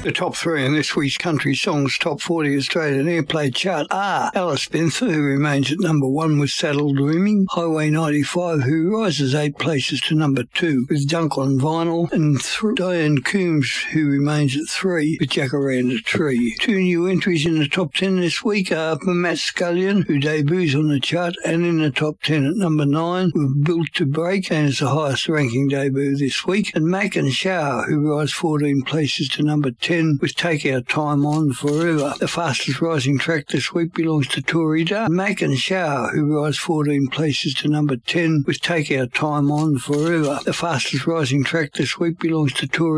The top three in this week's Country Songs Top 40 Australian Airplay chart are Alice Spencer, who remains at number 1 with Saddle Dreaming, Highway 95, who rises 8 places to number 2 with Dunk on Vinyl, and Diane Coombs, who remains at 3 with Jacaranda Tree. 2 new entries in the top 10 this week are Matt Scullion, who debuts on the chart and in the top 10 at number 9 with Built to Break, and it's the highest ranking debut this week, and Mac and Shower, who rise 14 places to number 10 with Take Our Time On Forever. The fastest rising track this week belongs to Tory Dutt. Mac and Shower, who rise 14 places to number 10 with Take Our Time On Forever. The fastest rising track this week belongs to Tory